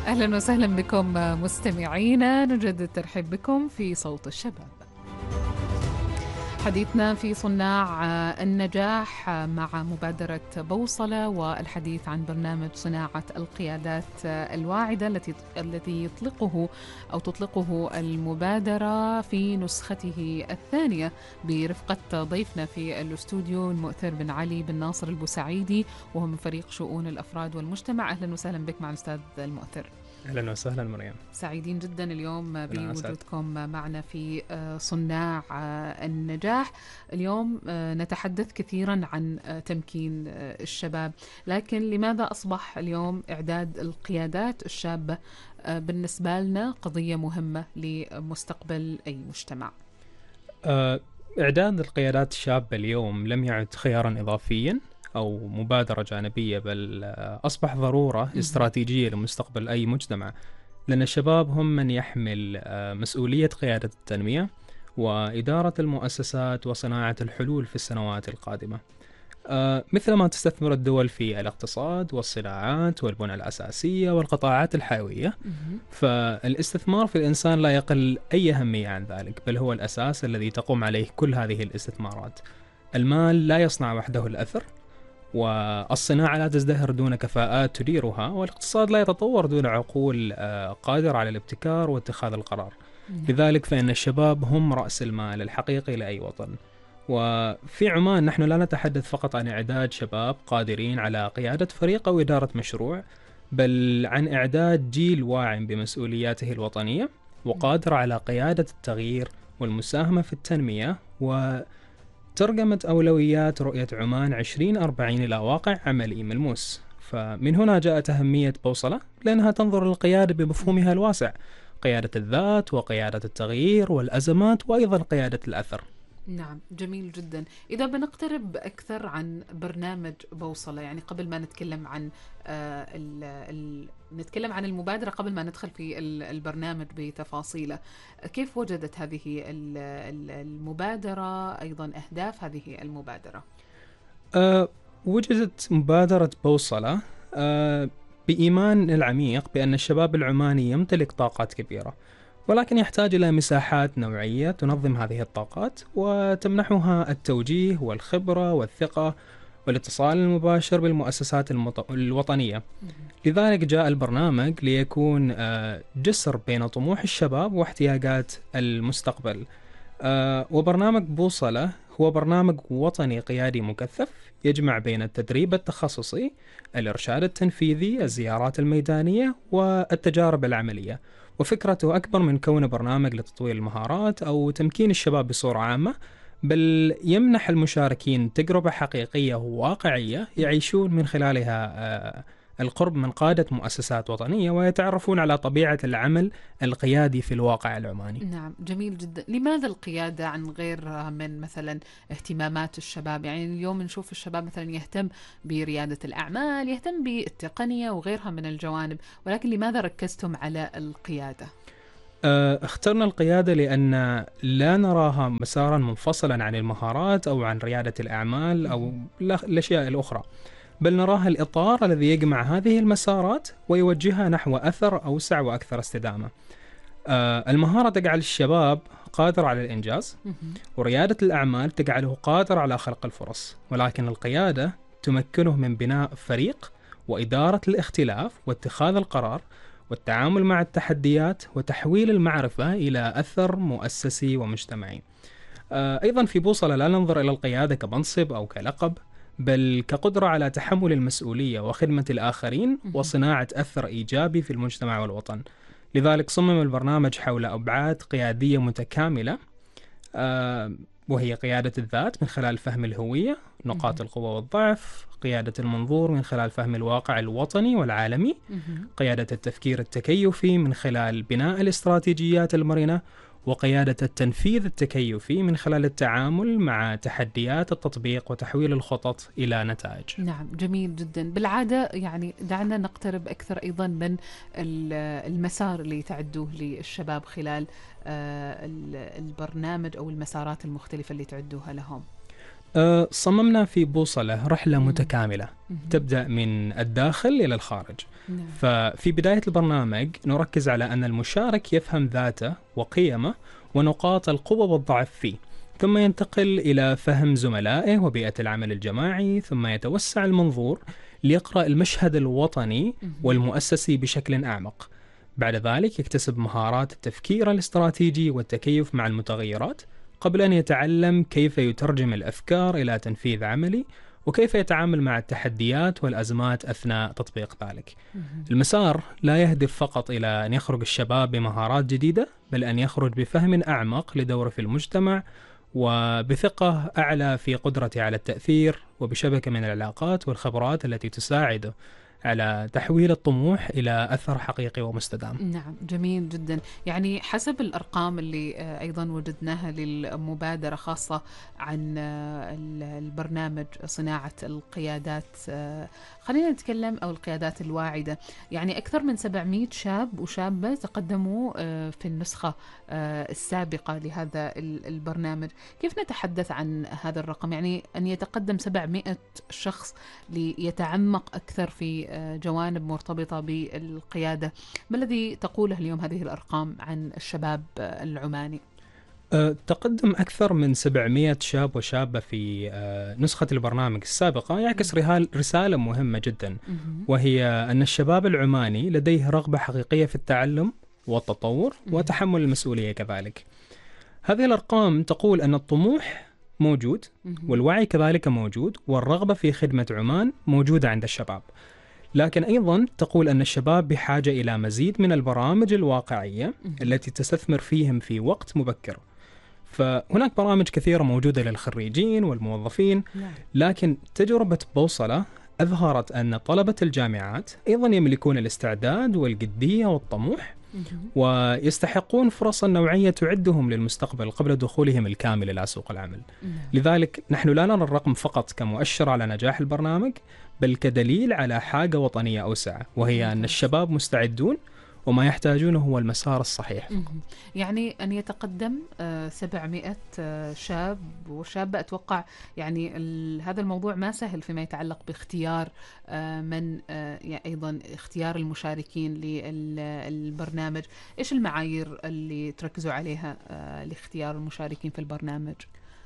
أهلا وسهلا بكم مستمعينا، نجدد الترحيب بكم في صوت الشباب. حديثنا في صناع النجاح مع مبادرة بوصلة، والحديث عن برنامج صناعة القيادات الواعدة التي تطلقه المبادرة في نسخته الثانية برفقة ضيفنا في الاستوديو المؤثر بن علي بن ناصر البوسعيدي، وهو من فريق شؤون الأفراد والمجتمع. أهلا وسهلا بك مع الأستاذ المؤثر. أهلا وسهلا مريم. سعيدين جدا اليوم بوجودكم معنا في صناع النجاح. اليوم نتحدث كثيرا عن تمكين الشباب، لكن لماذا أصبح اليوم إعداد القيادات الشابة بالنسبة لنا قضية مهمة لمستقبل أي مجتمع؟ إعداد القيادات الشابة اليوم لم يعد خيارا إضافيا أو مبادرة جانبية، بل أصبح ضرورة استراتيجية لمستقبل أي مجتمع، لأن الشباب هم من يحمل مسؤولية قيادة التنمية وإدارة المؤسسات وصناعة الحلول في السنوات القادمة. مثل ما تستثمر الدول في الاقتصاد والصناعات والبنى الأساسية والقطاعات الحيوية، فالاستثمار في الإنسان لا يقل أي أهمية عن ذلك، بل هو الأساس الذي تقوم عليه كل هذه الاستثمارات. المال لا يصنع وحده الأثر، والصناعة لا تزدهر دون كفاءات تديرها، والاقتصاد لا يتطور دون عقول قادرة على الابتكار واتخاذ القرار. لذلك فإن الشباب هم رأس المال الحقيقي لأي وطن. وفي عمان نحن لا نتحدث فقط عن إعداد شباب قادرين على قيادة فريق أو إدارة مشروع، بل عن إعداد جيل واع بمسؤولياته الوطنية وقادر على قيادة التغيير والمساهمة في التنمية وترجمة أولويات رؤية عمان 2040 إلى واقع عملي ملموس. فمن هنا جاءت أهمية بوصلة، لأنها تنظر للقيادة بمفهومها الواسع: قيادة الذات وقيادة التغيير والأزمات، وأيضا قيادة الأثر. نعم، جميل جدا. إذا بنقترب أكثر عن برنامج بوصلة، يعني قبل ما نتكلم عن نتكلم عن المبادرة، قبل ما ندخل في البرنامج بتفاصيله، كيف وجدت هذه المبادرة؟ أيضا أهداف هذه المبادرة؟ وجدت مبادرة بوصلة بإيمان العميق بأن الشباب العماني يمتلك طاقات كبيرة، ولكن يحتاج إلى مساحات نوعية تنظم هذه الطاقات وتمنحها التوجيه والخبرة والثقة والاتصال المباشر بالمؤسسات الوطنية. لذلك جاء البرنامج ليكون جسر بين طموح الشباب واحتياجات المستقبل. وبرنامج بوصلة هو برنامج وطني قيادي مكثف يجمع بين التدريب التخصصي، الإرشاد التنفيذي، الزيارات الميدانية والتجارب العملية. وفكرته أكبر من كونه برنامج لتطوير المهارات أو تمكين الشباب بصورة عامة، بل يمنح المشاركين تجربة حقيقية وواقعية يعيشون من خلالها القرب من قادة مؤسسات وطنية ويتعرفون على طبيعة العمل القيادي في الواقع العماني. نعم، جميل جدا. لماذا القيادة عن غيرها من مثلا اهتمامات الشباب؟ يعني اليوم نشوف الشباب مثلا يهتم بريادة الأعمال، يهتم بالتقنية وغيرها من الجوانب، ولكن لماذا ركزتم على القيادة؟ اخترنا القيادة لأن لا نراها مسارا منفصلا عن المهارات أو عن ريادة الأعمال أو الأشياء الأخرى، بل نراها الإطار الذي يجمع هذه المسارات ويوجهها نحو أثر أوسع وأكثر استدامة. المهارة تجعل الشباب قادر على الإنجاز، وريادة الأعمال تجعله قادر على خلق الفرص، ولكن القيادة تمكنه من بناء فريق وإدارة الاختلاف واتخاذ القرار والتعامل مع التحديات وتحويل المعرفة إلى أثر مؤسسي ومجتمعي. أيضا في بوصلة لا ننظر إلى القيادة كمنصب أو كلقب، بل كقدرة على تحمل المسؤولية وخدمة الآخرين وصناعة أثر إيجابي في المجتمع والوطن. لذلك صمم البرنامج حول أبعاد قيادية متكاملة، وهي قيادة الذات من خلال فهم الهوية، نقاط القوة والضعف، قيادة المنظور من خلال فهم الواقع الوطني والعالمي، قيادة التفكير التكيفي من خلال بناء الاستراتيجيات المرنة، وقيادة التنفيذ التكيفي من خلال التعامل مع تحديات التطبيق وتحويل الخطط إلى نتائج. نعم، جميل جدا. بالعادة يعني دعنا نقترب أكثر أيضا من المسار اللي تعدوه للشباب خلال البرنامج أو المسارات المختلفة اللي تعدوها لهم. صممنا في بوصلة رحلة متكاملة تبدأ من الداخل إلى الخارج. ففي بداية البرنامج نركز على أن المشارك يفهم ذاته وقيمه ونقاط القوة والضعف فيه، ثم ينتقل إلى فهم زملائه وبيئة العمل الجماعي، ثم يتوسع المنظور ليقرأ المشهد الوطني والمؤسسي بشكل أعمق. بعد ذلك يكتسب مهارات التفكير الاستراتيجي والتكيف مع المتغيرات قبل أن يتعلم كيف يترجم الأفكار إلى تنفيذ عملي وكيف يتعامل مع التحديات والأزمات أثناء تطبيق ذلك. المسار لا يهدف فقط إلى أن يخرج الشباب بمهارات جديدة، بل أن يخرج بفهم أعمق لدوره في المجتمع وبثقة أعلى في قدرته على التأثير، وبشبكة من العلاقات والخبرات التي تساعده على تحويل الطموح إلى أثر حقيقي ومستدام. نعم، جميل جدا. يعني حسب الأرقام اللي أيضا وجدناها للمبادرة خاصة عن البرنامج صناعة القيادات، خلينا نتكلم، أو القيادات الواعدة، يعني أكثر من 700 شاب وشابة تقدموا في النسخة السابقة لهذا البرنامج. كيف نتحدث عن هذا الرقم؟ يعني أن يتقدم 700 شخص ليتعمق أكثر في جوانب مرتبطة بالقيادة. ما الذي تقوله اليوم هذه الأرقام عن الشباب العماني؟ تقدم أكثر من 700 شاب وشابة في نسخة البرنامج السابقة يعكس رسالة مهمة جدا، وهي أن الشباب العماني لديه رغبة حقيقية في التعلم والتطور وتحمل المسؤولية كذلك. هذه الأرقام تقول أن الطموح موجود والوعي كذلك موجود، والرغبة في خدمة عمان موجودة عند الشباب، لكن أيضا تقول أن الشباب بحاجة إلى مزيد من البرامج الواقعية التي تستثمر فيهم في وقت مبكر. فهناك برامج كثيرة موجودة للخريجين والموظفين، لكن تجربة بوصلة أظهرت أن طلبة الجامعات أيضا يملكون الاستعداد والجدية والطموح، ويستحقون فرصا نوعية تعدهم للمستقبل قبل دخولهم الكامل إلى سوق العمل. لذلك نحن لا نرى الرقم فقط كمؤشر على نجاح البرنامج، بل كدليل على حاجة وطنية أوسع، وهي أن الشباب مستعدون وما يحتاجونه هو المسار الصحيح. يعني أن يتقدم 700 شاب وشابة، أتوقع يعني هذا الموضوع ما سهل فيما يتعلق باختيار من يعني أيضا اختيار المشاركين للبرنامج. إيش المعايير اللي تركزوا عليها لاختيار المشاركين في البرنامج؟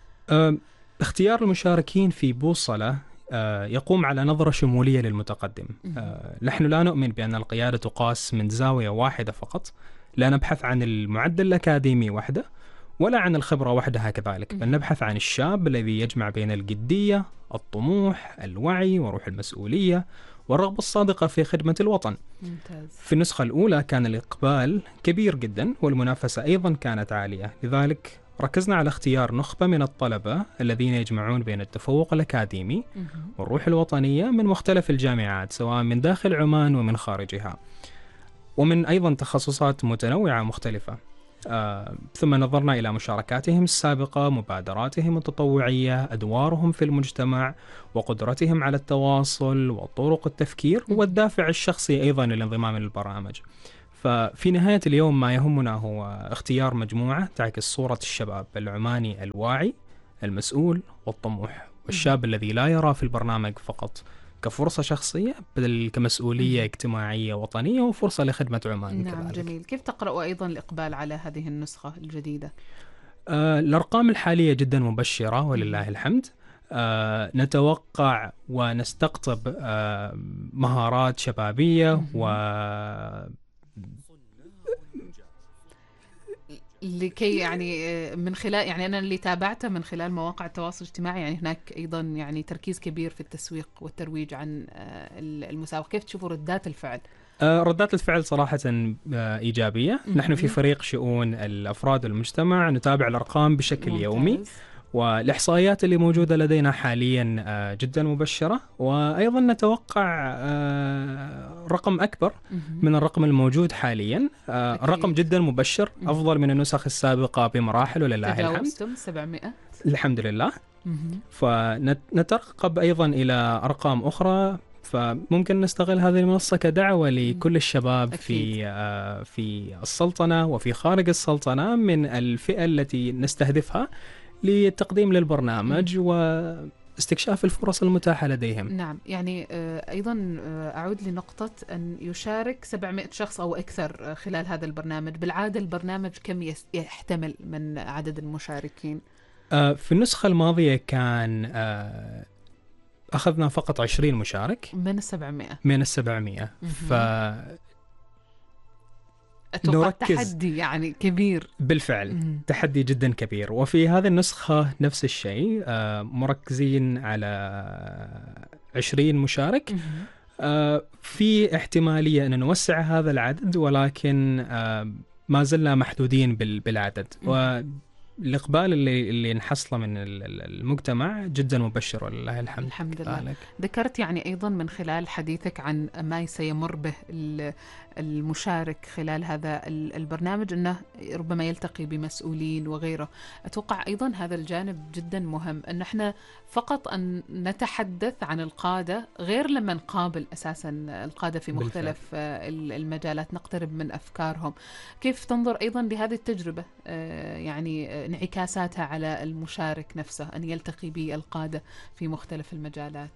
اختيار المشاركين في بوصلة يقوم على نظرة شمولية للمتقدم. نحن لا نؤمن بأن القيادة تقاس من زاوية واحدة فقط، لا نبحث عن المعدل الأكاديمي وحده ولا عن الخبرة وحدها كذلك، بل نبحث عن الشاب الذي يجمع بين الجدية، الطموح، الوعي وروح المسؤولية والرغبة الصادقة في خدمة الوطن. ممتاز. في النسخة الأولى كان الإقبال كبير جدا والمنافسة أيضا كانت عالية، لذلك ركزنا على اختيار نخبة من الطلبة الذين يجمعون بين التفوق الأكاديمي والروح الوطنية من مختلف الجامعات سواء من داخل عمان ومن خارجها، ومن أيضا تخصصات متنوعة مختلفة. ثم نظرنا إلى مشاركاتهم السابقة، مبادراتهم التطوعية، أدوارهم في المجتمع، وقدرتهم على التواصل وطرق التفكير والدافع الشخصي أيضا للانضمام للبرامج. ففي نهاية اليوم ما يهمنا هو اختيار مجموعة تعكس صورة الشباب العماني الواعي المسؤول والطموح، والشاب الذي لا يرى في البرنامج فقط كفرصة شخصية بل كمسؤولية اجتماعية وطنية وفرصة لخدمة عمان. نعم كذلك. جميل. كيف تقرأوا أيضا الإقبال على هذه النسخة الجديدة؟ الأرقام الحالية جدا مبشرة ولله الحمد. نتوقع ونستقطب مهارات شبابية لكي يعني من خلال، يعني أنا اللي تابعته من خلال مواقع التواصل الاجتماعي، يعني هناك أيضا يعني تركيز كبير في التسويق والترويج عن المسابقة. كيف تشوفوا ردات الفعل؟ ردات الفعل صراحة إيجابية. نحن في فريق شؤون الأفراد والمجتمع نتابع الأرقام بشكل يومي، والإحصائيات اللي موجودة لدينا حاليا جدا مبشرة، وأيضا نتوقع رقم أكبر من الرقم الموجود حاليا. رقم جدا مبشر، أفضل من النسخ السابقة بمراحل ولله الحمد. تجاوزتم 700 الحمد لله. فنترقب أيضا إلى أرقام أخرى، فممكن نستغل هذه المنصة كدعوة لكل الشباب في السلطنة وفي خارج السلطنة من الفئة التي نستهدفها للتقديم للبرنامج واستكشاف الفرص المتاحة لديهم. نعم، يعني أيضا أعود لنقطة أن يشارك 700 شخص أو أكثر خلال هذا البرنامج. بالعادة البرنامج كم يحتمل من عدد المشاركين؟ في النسخة الماضية كان أخذنا فقط 20 مشارك من 700. من 700. أتوقع تحدي يعني كبير. بالفعل تحدي جدا كبير. وفي هذه النسخة نفس الشيء، مركزين على 20 مشارك. في احتمالية أن نوسع هذا العدد، ولكن ما زلنا محدودين بالعدد. والإقبال اللي نحصله من المجتمع جدا مبشر ولله الحمد. الحمد لله. ذكرت يعني أيضا من خلال حديثك عن ما سيمر به المشارك خلال هذا البرنامج أنه ربما يلتقي بمسؤولين وغيره. أتوقع أيضا هذا الجانب جدا مهم، أن احنا فقط أن نتحدث عن القادة، غير لما نقابل أساسا القادة في مختلف المجالات، نقترب من أفكارهم. كيف تنظر أيضا لهذه التجربة، يعني انعكاساتها على المشارك نفسه، أن يلتقي بالقادة في مختلف المجالات؟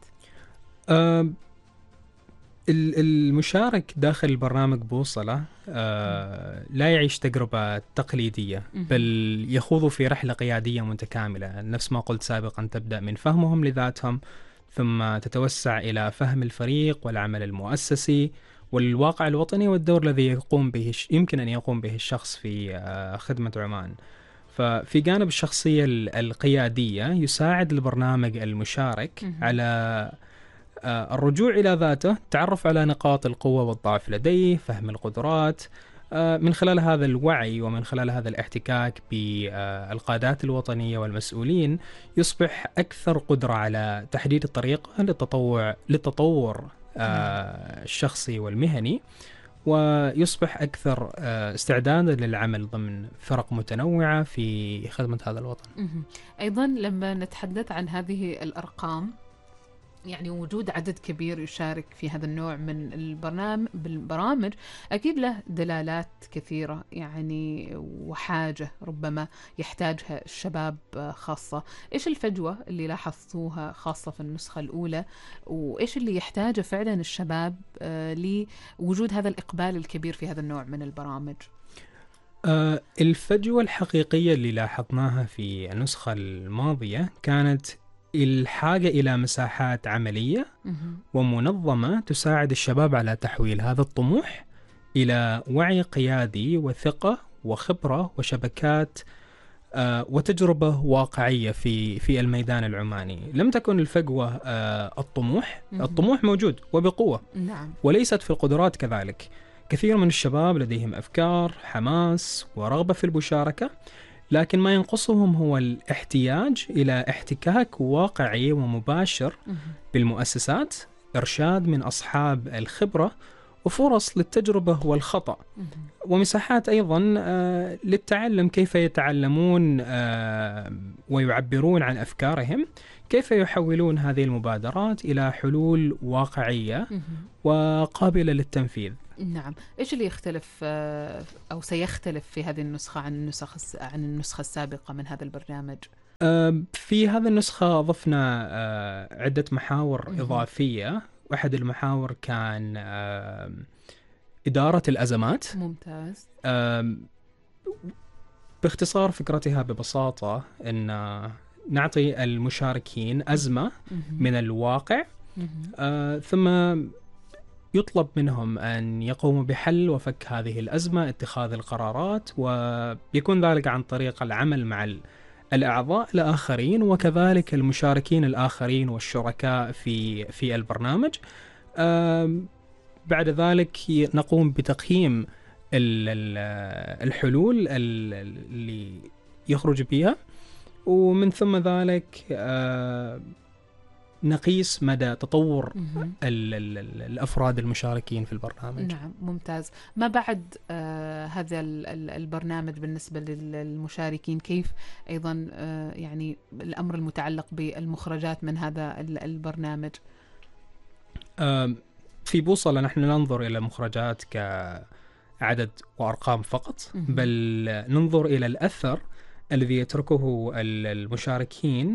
المشارك داخل البرنامج بوصلة لا يعيش تجربة تقليدية، بل يخوض في رحلة قيادية متكاملة. نفس ما قلت سابقا، تبدأ من فهمهم لذاتهم، ثم تتوسع إلى فهم الفريق والعمل المؤسسي والواقع الوطني والدور الذي يمكن أن يقوم به الشخص في خدمة عمان. ففي جانب الشخصية القيادية يساعد البرنامج المشارك على الرجوع إلى ذاته، التعرف على نقاط القوة والضعف لديه، فهم القدرات. من خلال هذا الوعي ومن خلال هذا الاحتكاك بالقادات الوطنية والمسؤولين، يصبح أكثر قدرة على تحديد الطريقة للتطور الشخصي والمهني، ويصبح أكثر استعدادا للعمل ضمن فرق متنوعة في خدمة هذا الوطن. أيضا لما نتحدث عن هذه الأرقام، يعني وجود عدد كبير يشارك في هذا النوع من البرامج أكيد له دلالات كثيرة، يعني وحاجة ربما يحتاجها الشباب خاصة. إيش الفجوة اللي لاحظتوها خاصة في النسخة الأولى، وإيش اللي يحتاجه فعلا الشباب لوجود هذا الإقبال الكبير في هذا النوع من البرامج؟ الفجوة الحقيقية اللي لاحظناها في النسخة الماضية كانت الحاجة إلى مساحات عملية ومنظمة تساعد الشباب على تحويل هذا الطموح إلى وعي قيادي وثقة وخبرة وشبكات وتجربة واقعية في الميدان العماني. لم تكن الفجوة الطموح موجود وبقوة، وليست في القدرات كذلك. كثير من الشباب لديهم أفكار، حماس ورغبة في المشاركة، لكن ما ينقصهم هو الاحتياج إلى احتكاك واقعي ومباشر بالمؤسسات، إرشاد من أصحاب الخبرة، وفرص للتجربة والخطأ، ومساحات أيضا للتعلم، كيف يتعلمون ويعبرون عن أفكارهم، كيف يحولون هذه المبادرات إلى حلول واقعية وقابلة للتنفيذ. نعم. إيش اللي يختلف أو سيختلف في هذه النسخة عن النسخة السابقة من هذا البرنامج؟ في هذه النسخة ضفنا عدة محاور إضافية. واحد المحاور كان إدارة الأزمات. ممتاز. باختصار فكرتها ببساطة أن نعطي المشاركين أزمة من الواقع، ثم يطلب منهم أن يقوموا بحل وفك هذه الأزمة، اتخاذ القرارات، ويكون ذلك عن طريق العمل مع الأعضاء الآخرين وكذلك المشاركين الآخرين والشركاء في البرنامج. بعد ذلك نقوم بتقييم الحلول اللي يخرج بها، ومن ثم ذلك نقيس مدى تطور الأفراد المشاركين في البرنامج. نعم، ممتاز. ما بعد هذا البرنامج بالنسبة للمشاركين، كيف أيضا يعني الأمر المتعلق بالمخرجات من هذا البرنامج؟ في بوصلة نحن ننظر إلى مخرجات كعدد وأرقام فقط، بل ننظر إلى الأثر الذي يتركه المشاركين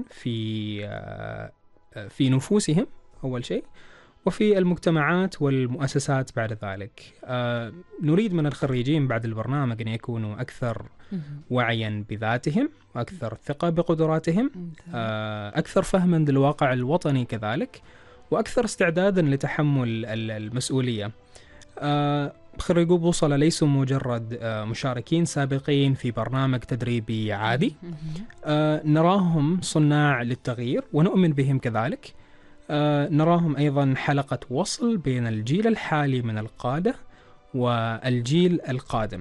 في نفوسهم أول شيء، وفي المجتمعات والمؤسسات بعد ذلك. نريد من الخريجين بعد البرنامج أن يكونوا أكثر وعيا بذاتهم، وأكثر ثقة بقدراتهم، أكثر فهما للواقع الوطني كذلك، وأكثر استعدادا لتحمل المسؤولية. خريجو بوصلة ليسوا مجرد مشاركين سابقين في برنامج تدريبي عادي، نراهم صناع للتغيير ونؤمن بهم كذلك. نراهم أيضا حلقة وصل بين الجيل الحالي من القادة والجيل القادم.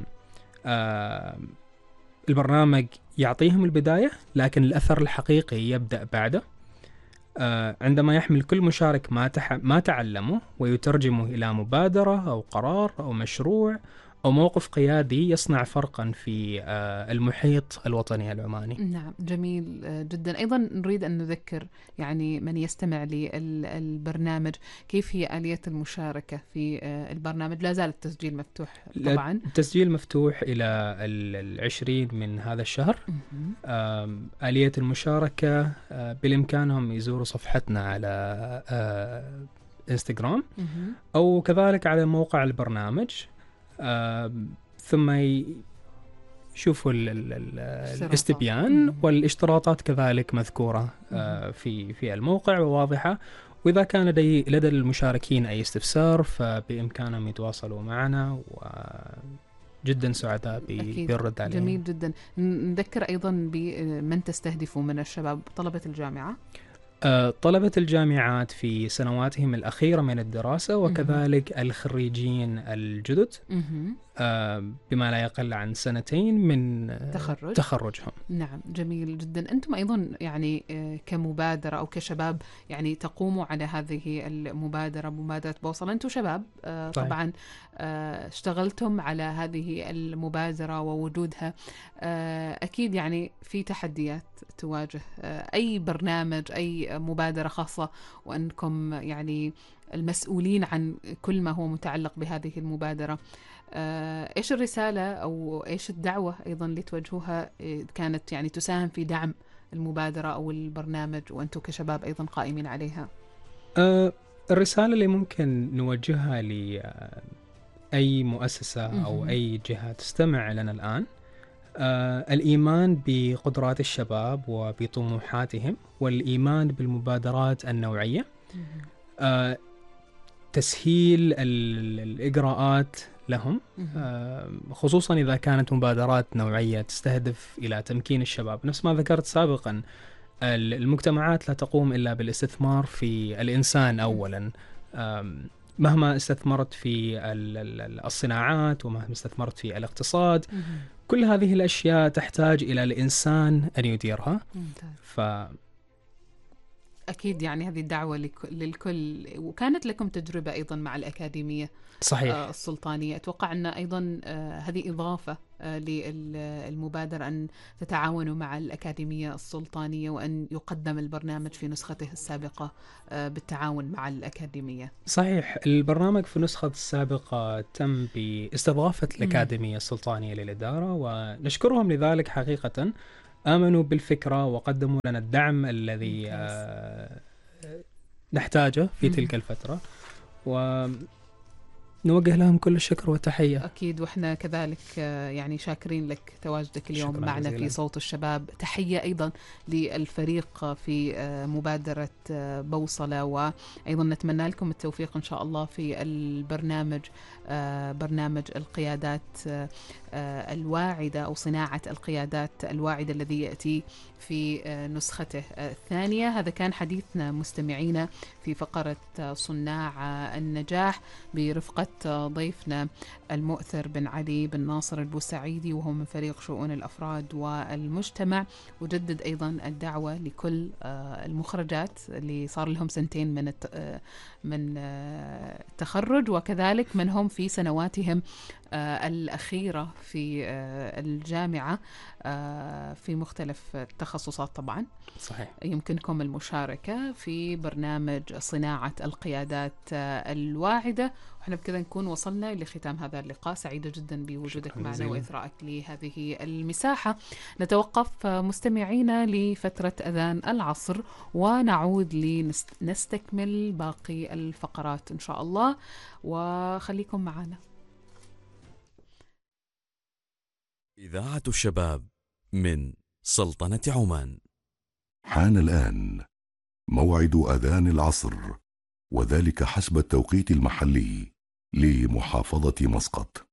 البرنامج يعطيهم البداية، لكن الأثر الحقيقي يبدأ بعده، عندما يحمل كل مشارك ما تعلمه ويترجمه إلى مبادرة أو قرار أو مشروع أو موقف قيادي يصنع فرقا في المحيط الوطني العماني. نعم، جميل جدا. أيضا نريد أن نذكر يعني من يستمع للبرنامج كيف هي آلية المشاركة في البرنامج. لا زال التسجيل مفتوح طبعا. التسجيل مفتوح إلى 20 من هذا الشهر. آلية المشاركة بالإمكانهم يزوروا صفحتنا على إنستغرام أو كذلك على موقع البرنامج، ثم يشوفوا الاستبيان والاشتراطات كذلك مذكورة في الموقع وواضحة. وإذا كان لدى المشاركين أي استفسار فبإمكانهم يتواصلوا معنا، وجدا سعداء بالرد عليهم. جميل جدا. نذكر أيضا بمن تستهدفوا من الشباب، طلبة الجامعة؟ طلبة الجامعات في سنواتهم الأخيرة من الدراسة، وكذلك الخريجين الجدد بما لا يقل عن 2 من تخرجهم. نعم، جميل جدا. أنتم أيضا يعني كمبادرة أو كشباب يعني تقوموا على هذه المبادرة، مبادرة بوصلة. أنتم شباب طبعا اشتغلتم على هذه المبادرة ووجودها، أكيد يعني في تحديات تواجه أي برنامج، أي مبادرة، خاصة وأنكم يعني المسؤولين عن كل ما هو متعلق بهذه المبادرة. إيش الرسالة أو إيش الدعوة أيضا اللي توجهوها كانت يعني تساهم في دعم المبادرة أو البرنامج وأنتم كشباب أيضا قائمين عليها؟ الرسالة اللي ممكن نوجهها لأي مؤسسة أو أي جهة تستمع لنا الآن، الإيمان بقدرات الشباب وبطموحاتهم، والإيمان بالمبادرات النوعية، تسهيل الإجراءات لهم، خصوصا إذا كانت مبادرات نوعية تستهدف إلى تمكين الشباب. نفس ما ذكرت سابقا، المجتمعات لا تقوم إلا بالاستثمار في الإنسان أولا. مهما استثمرت في الصناعات ومهما استثمرت في الاقتصاد، كل هذه الأشياء تحتاج إلى الإنسان أن يديرها. أكيد يعني هذه الدعوة للكل. وكانت لكم تجربة أيضا مع الأكاديمية صحيح السلطانية. أتوقع أن أيضا هذه إضافة للمبادرة أن تتعاونوا مع الأكاديمية السلطانية وأن يقدم البرنامج في نسخته السابقة بالتعاون مع الأكاديمية. صحيح، البرنامج في نسخة السابقة تم باستضافة الأكاديمية السلطانية للإدارة، ونشكرهم لذلك حقيقة. آمنوا بالفكرة وقدموا لنا الدعم الذي نحتاجه في تلك الفترة، ونوجه لهم كل الشكر والتحية. أكيد، وإحنا كذلك يعني شاكرين لك تواجدك اليوم معنا في صوت الشباب. تحية أيضا للفريق في مبادرة بوصلة، وأيضا نتمنى لكم التوفيق إن شاء الله في البرنامج، برنامج القيادات الواعدة أو صناعة القيادات الواعدة الذي يأتي في نسخته الثانية. هذا كان حديثنا مستمعينا في فقرة صناع النجاح برفقة ضيفنا المؤثر بن علي بن ناصر البوسعيدي، وهو من فريق شؤون الأفراد والمجتمع. وجدد أيضا الدعوة لكل المخرجات اللي صار لهم 2 من التخرج، وكذلك من هم في سنواتهم الأخيرة في الجامعة في مختلف التخصصات طبعا. صحيح. يمكنكم المشاركة في برنامج صناعة القيادات الواعدة. وإحنا بكذا نكون وصلنا لختام هذا اللقاء. سعيدة جدا بوجودك معنا وإثراءك لهذه المساحة. نتوقف مستمعينا لفترة أذان العصر ونعود لنستكمل باقي الفقرات إن شاء الله، وخليكم معنا. إذاعة الشباب من سلطنة عمان. حان الآن موعد أذان العصر، وذلك حسب التوقيت المحلي لمحافظة مسقط.